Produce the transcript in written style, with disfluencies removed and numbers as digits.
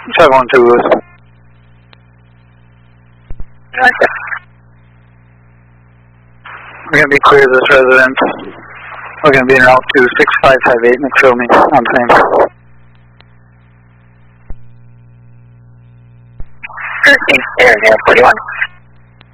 512 Lewis. Roger. We're going to be clear of this residence. We're going to be en route to 6558 McPhilmy on same. Proceed, 0041.